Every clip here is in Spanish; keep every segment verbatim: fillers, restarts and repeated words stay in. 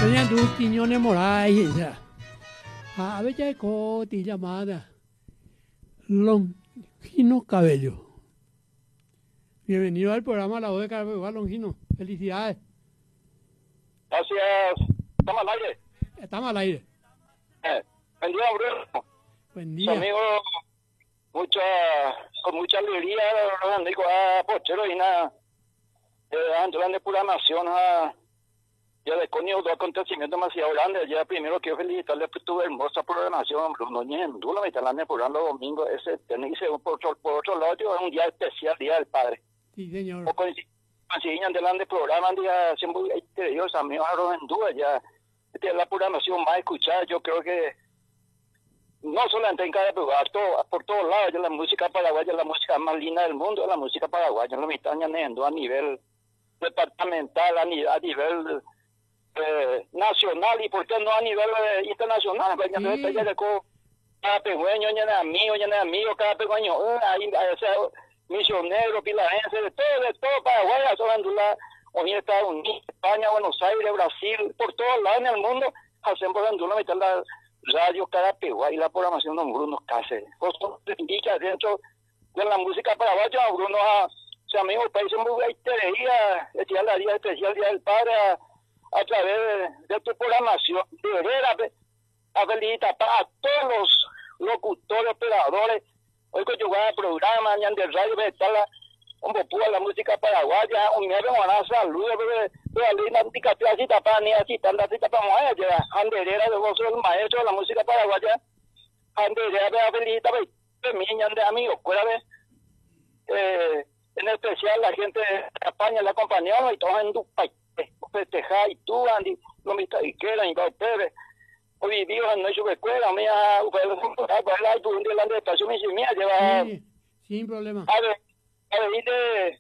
Doña tu Quiñones Moraes, a veces coti llamada Longino Cabello. Bienvenido al programa La Voz de Carapeguá, Longino. Felicidades. Gracias. ¿Estamos al aire? Estamos al aire. Eh, buen día, Bruno. Buen Su día. amigo, mucha, con mucha alegría, nos digo a Pochero y nada, ante la programación, a, ya de conio dos acontecimientos demasiado grandes. Ya primero quiero felicitarle por tu hermosa programación, Bruno. Ni en duda me están programa los domingos. Ese, tenéis, por otro, por otro lado, es un día especial, Día del Padre. Sí, señor. O coinciden delante programa, día siempre Dios amigos a los en duda, ya esta es la programación más escuchada. Yo creo que no solamente en Carapeguá, todo, por todos lados, ya la música paraguaya es la música más linda del mundo, la música paraguaya, la mitad a nivel departamental, a nivel, a nivel eh, nacional, y por qué no a nivel eh, internacional. Pues, sí. ya, ya, ya, cada pegueño, ya de amigo, ya de amigo, cada pegueño, eh, ahí, o sea, misionero, pilarense, de todo, de todo Paraguay, Andula, hoy en Estados Unidos, España, Buenos Aires, Brasil, por todos lados en el mundo, hacemos Andula, meter la radio Carapeguá y la programación de Bruno Cáceres. Esto indica dentro de la música paraguaya, Bruno, a su amigo país en Bugaitería, el día especial Día del Padre, a, a través de, de tu programación, de ver a, a felicitar a todos los locutores, operadores. Hoy que yo voy a programa, ya de radio, está la, un poco la música paraguaya, un miedo a la salud, pero ali la música así tapa, ni así tan así tapa, moja, ya, anderera de vos, el maestro de la música paraguaya, anderera de la felita, de mi, ya de amigos, cuérdame, eh, en especial la gente de España, la compañía, y todos en Dupay, festejar, y tú, Andy, lo mismo, y quedan, y va ustedes. Hoy Dios no hizo escuela, mía, para un día de estación y mía lleva. Sí, sin problema. A ver, a ver, de,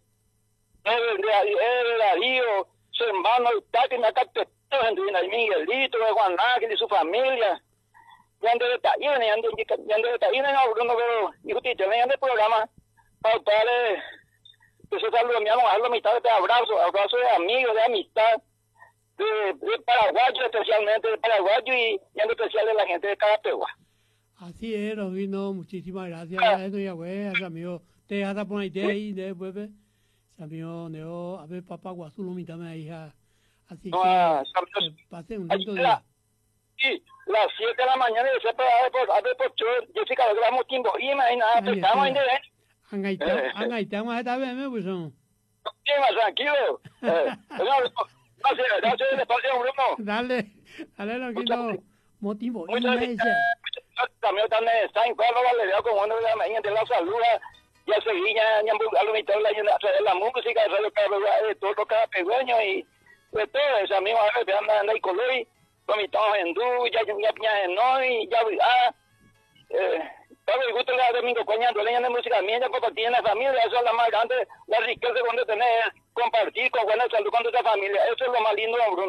de, de Darío, su hermano, Tati, me captó, de Miguelito, de Juan Ángel y su familia. Ya ando de Taína, ya ando de Taína, no, Bruno, pero, y usted, ya ando de programa, para ustedes, pues eso saludo, mi amor, a la mitad de abrazo, abrazo de amigos, de amistad. De, de paraguayo, especialmente de paraguayo y, y en especial de la gente de Carapeguá. Así es, Rosvino, muchísimas gracias. Ah. Eso ya fue, amigo. Te dejas a poner ahí, después, amigo, Neo, a ver, papá, Guazú, mitad me hija. Así que, Ah, que pase un lindo día. Sí, las siete de la mañana, y se puede a ver por, a ver por Jessica, lo grabamos tiempo, y imagínate, estamos ahí de ver. Angaitamos esta vez, me puso. Sí, más tranquilo. Eh, Gracias, gracias, despacio, Bruno. Dale, dale, Longino. Motivo. Muchas gracias. También también está en cuadro, vale, veo como uno de la mañana de la salud, ya seguí, ya, ya, a lo mitad de la música, de todo lo carapegueño y de todo eso, amigo, a ver, anda, anda y color, lo mitad en du, ya, ya, ya, en hoy, ya, ah, eh, todo el gusto de la domingo, coñando, leña de música mía, ya compartir en la familia, eso es la más grande, la riqueza cuando tenés, compartir con buena salud con tu familia, eso es lo más lindo, Bruno.